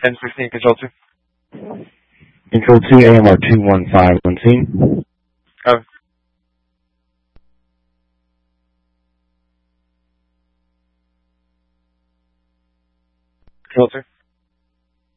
1016, Control 2. Control 2, AMR 215 on scene. Control 2.